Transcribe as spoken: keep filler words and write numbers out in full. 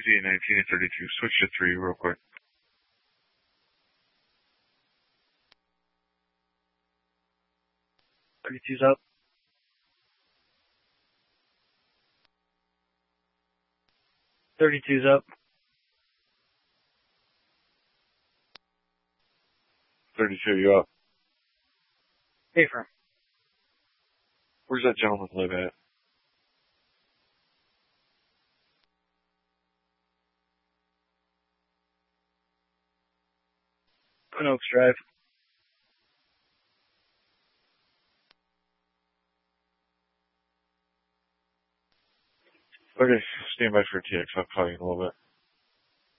Easy nineteen and thirty-two. Switch to three real quick. thirty-two's up. thirty-two's up. thirty-two, you up. Hey, firm. Where's that gentleman live at? Twin Oaks Drive. Okay, stand by for T X. I'll call you in a little bit.